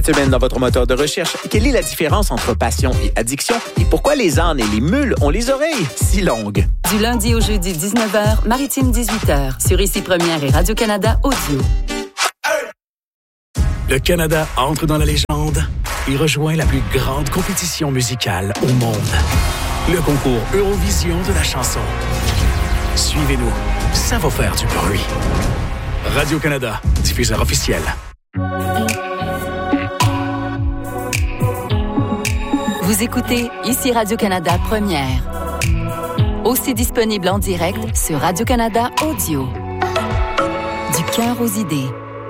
Cette semaine, dans votre moteur de recherche, quelle est la différence entre passion et addiction et pourquoi les ânes et les mules ont les oreilles si longues? Du lundi au jeudi, 19h, Maritime 18h, sur Ici Première et Radio-Canada Audio. Le Canada entre dans la légende et rejoint la plus grande compétition musicale au monde. Le concours Eurovision de la chanson. Suivez-nous, ça va faire du bruit. Radio-Canada, diffuseur officiel. Vous écoutez Ici Radio-Canada Première. Aussi disponible en direct sur Radio-Canada Audio. Du cœur aux idées.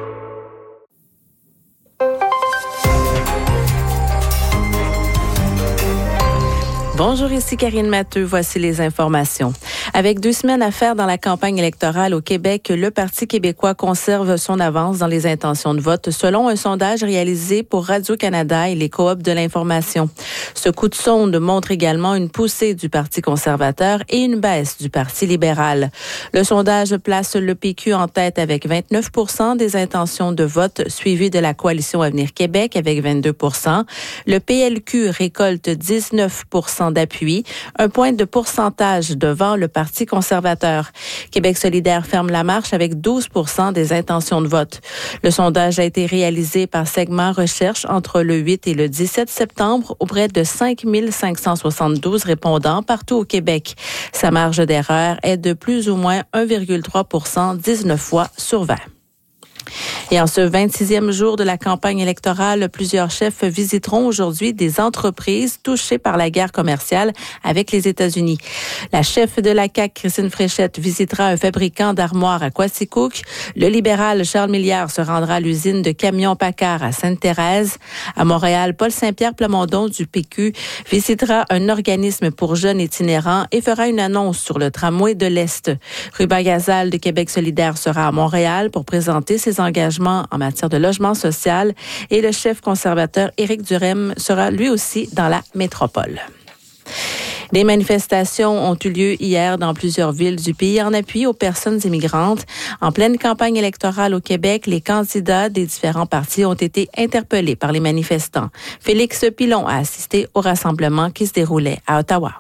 Bonjour, ici Karine Matteux. Voici les informations. Avec 2 semaines à faire dans la campagne électorale au Québec, le Parti québécois conserve son avance dans les intentions de vote, selon un sondage réalisé pour Radio-Canada et les coops de l'information. Ce coup de sonde montre également une poussée du Parti conservateur et une baisse du Parti libéral. Le sondage place le PQ en tête avec 29% des intentions de vote, suivi de la Coalition Avenir Québec avec 22%. Le PLQ récolte 19% d'appui, un point de pourcentage devant le Parti conservateur. Québec solidaire ferme la marche avec 12% des intentions de vote. Le sondage a été réalisé par Segment Recherche entre le 8 et le 17 septembre auprès de 5 572 répondants partout au Québec. Sa marge d'erreur est de plus ou moins 1,3%, 19 fois sur 20. Et en ce 26e jour de la campagne électorale, plusieurs chefs visiteront aujourd'hui des entreprises touchées par la guerre commerciale avec les États-Unis. La chef de la CAQ, Christine Fréchette, visitera un fabricant d'armoires à Quaticook. Le libéral Charles Milliard se rendra à l'usine de camions Paccard à Sainte-Thérèse. À Montréal, Paul Saint-Pierre Plamondon du PQ visitera un organisme pour jeunes itinérants et fera une annonce sur le tramway de l'Est. Ruben Gazal de Québec solidaire sera à Montréal pour présenter ses engagements en matière de logement social et le chef conservateur Éric Durem sera lui aussi dans la métropole. Des manifestations ont eu lieu hier dans plusieurs villes du pays en appui aux personnes immigrantes. En pleine campagne électorale au Québec, les candidats des différents partis ont été interpellés par les manifestants. Félix Pilon a assisté au rassemblement qui se déroulait à Ottawa.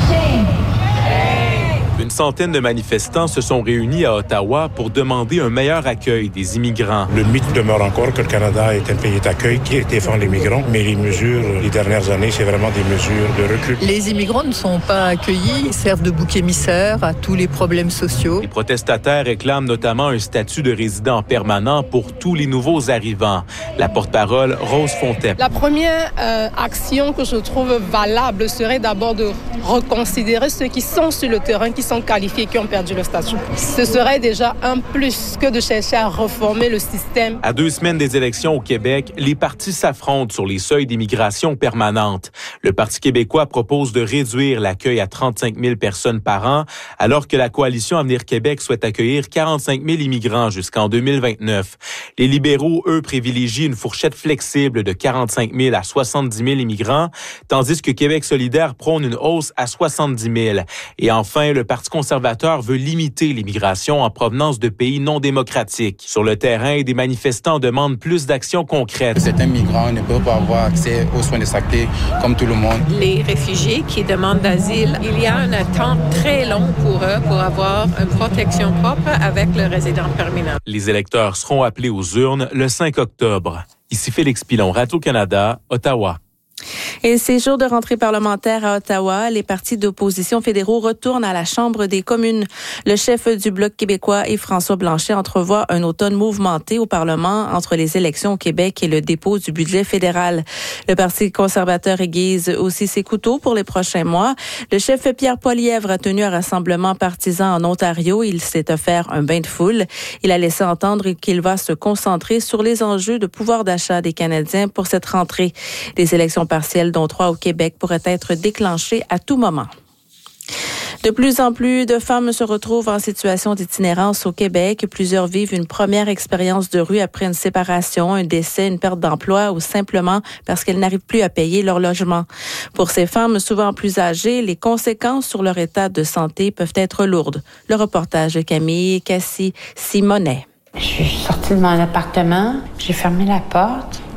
Une centaine de manifestants se sont réunis à Ottawa pour demander un meilleur accueil des immigrants. Le mythe demeure encore que le Canada est un pays d'accueil qui défend les migrants, mais les mesures des dernières années, c'est vraiment des mesures de recul. Les immigrants ne sont pas accueillis, ils servent de bouc émissaire à tous les problèmes sociaux. Les protestataires réclament notamment un statut de résident permanent pour tous les nouveaux arrivants. La porte-parole, Rose Fontep. La première action que je trouve valable serait d'abord de reconsidérer ceux qui sont sur le terrain, qui sont qualifiés, qui ont perdu le statut. Ce serait déjà un plus que de chercher à reformer le système. À 2 semaines des élections au Québec, les partis s'affrontent sur les seuils d'immigration permanente. Le Parti québécois propose de réduire l'accueil à 35 000 personnes par an, alors que la Coalition Avenir Québec souhaite accueillir 45 000 immigrants jusqu'en 2029. Les libéraux, eux, privilégient une fourchette flexible de 45 000 à 70 000 immigrants, tandis que Québec solidaire prône une hausse à 70 000. Et enfin, le Parti conservateur veut limiter l'immigration en provenance de pays non démocratiques. Sur le terrain, des manifestants demandent plus d'actions concrètes. Certains migrants ne peuvent pas avoir accès aux soins de santé comme tout le monde. Les réfugiés qui demandent d'asile, il y a une attente très longue pour eux pour avoir une protection propre avec le résident permanent. Les électeurs seront appelés aux urnes le 5 octobre. Ici Félix Pilon, Radio-Canada, Ottawa. Et ces jours de rentrée parlementaire à Ottawa, les partis d'opposition fédéraux retournent à la Chambre des communes. Le chef du Bloc québécois, Yves-François Blanchet, entrevoit un automne mouvementé au Parlement entre les élections au Québec et le dépôt du budget fédéral. Le Parti conservateur aiguise aussi ses couteaux pour les prochains mois. Le chef Pierre Poilievre a tenu un rassemblement partisan en Ontario. Il s'est offert un bain de foule. Il a laissé entendre qu'il va se concentrer sur les enjeux de pouvoir d'achat des Canadiens pour cette rentrée. Les élections partielles, dont 3 au Québec, pourraient être déclenchées à tout moment. De plus en plus de femmes se retrouvent en situation d'itinérance au Québec. Plusieurs vivent une première expérience de rue après une séparation, un décès, une perte d'emploi ou simplement parce qu'elles n'arrivent plus à payer leur logement. Pour ces femmes souvent plus âgées, les conséquences sur leur état de santé peuvent être lourdes. Le reportage de Camille Cassis-Simonet. Je suis sortie de mon appartement, j'ai fermé la porte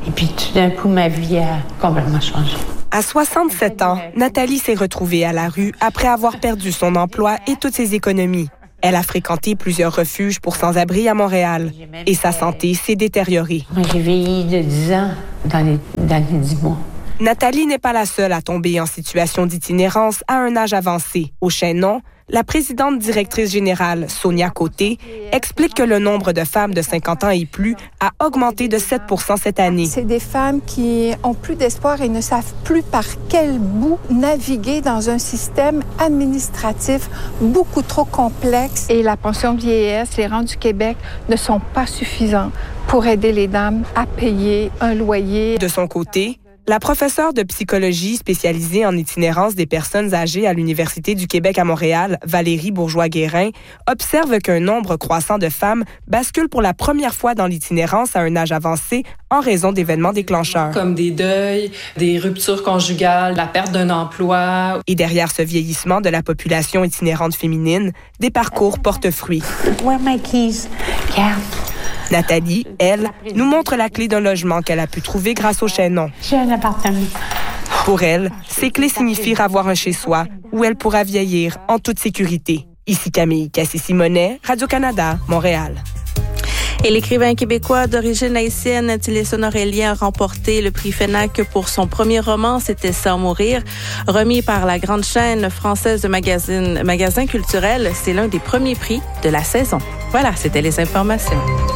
Et puis tout d'un coup, ma vie a complètement changé. À 67 ans, Nathalie s'est retrouvée à la rue après avoir perdu son emploi et toutes ses économies. Elle a fréquenté plusieurs refuges pour sans-abri à Montréal et sa santé s'est détériorée. Moi, j'ai vieilli de 10 ans dans les 10 mois. Nathalie n'est pas la seule à tomber en situation d'itinérance à un âge avancé. Au Chaînon, la présidente directrice générale, Sonia Côté, explique que le nombre de femmes de 50 ans et plus a augmenté de 7 % cette année. C'est des femmes qui ont plus d'espoir et ne savent plus par quel bout naviguer dans un système administratif beaucoup trop complexe. Et la pension de vieillesse, les rentes du Québec ne sont pas suffisants pour aider les dames à payer un loyer. De son côté, la professeure de psychologie spécialisée en itinérance des personnes âgées à l'Université du Québec à Montréal, Valérie Bourgeois-Guérin, observe qu'un nombre croissant de femmes basculent pour la première fois dans l'itinérance à un âge avancé en raison d'événements déclencheurs. Comme des deuils, des ruptures conjugales, la perte d'un emploi. Et derrière ce vieillissement de la population itinérante féminine, des parcours portent fruit. Where are my keys? Yeah. Nathalie, elle, nous montre la clé d'un logement qu'elle a pu trouver grâce au Chaînon. J'ai un appartement. Pour elle, ces clés signifient avoir un chez-soi où elle pourra vieillir en toute sécurité. Ici Camille Cassé-Simonet, Radio-Canada, Montréal. Et l'écrivain québécois d'origine haïtienne, Tillerson Aurélien, a remporté le prix FENAC pour son premier roman, C'était sans mourir, remis par la grande chaîne française de magasins culturels. C'est l'un des premiers prix de la saison. Voilà, c'était les informations.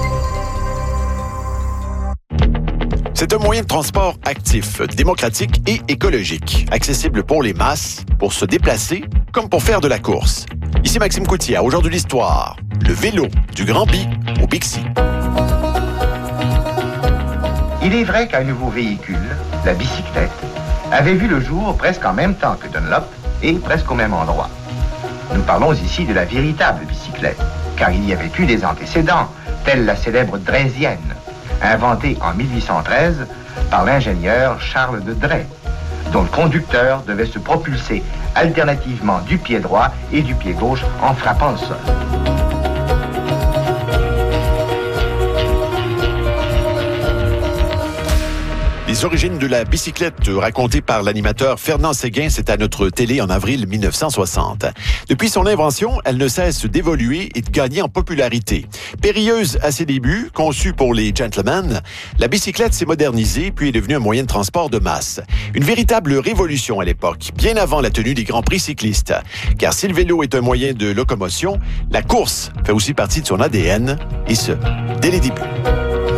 C'est un moyen de transport actif, démocratique et écologique, accessible pour les masses, pour se déplacer comme pour faire de la course. Ici Maxime Coutier, au jour de l'histoire, le vélo du Grand Bi au Bixi. Il est vrai qu'un nouveau véhicule, la bicyclette, avait vu le jour presque en même temps que Dunlop et presque au même endroit. Nous parlons ici de la véritable bicyclette, car il y avait eu des antécédents, telle la célèbre Draysienne, inventée en 1813 par l'ingénieur Charles de Dray, dont le conducteur devait se propulser alternativement du pied droit et du pied gauche en frappant le sol. Les origines de la bicyclette racontées par l'animateur Fernand Séguin, c'est à notre télé en avril 1960. Depuis son invention, elle ne cesse d'évoluer et de gagner en popularité. Périlleuse à ses débuts, conçue pour les gentlemen, la bicyclette s'est modernisée puis est devenue un moyen de transport de masse. Une véritable révolution à l'époque, bien avant la tenue des grands prix cyclistes. Car si le vélo est un moyen de locomotion, la course fait aussi partie de son ADN, et ce, dès les débuts.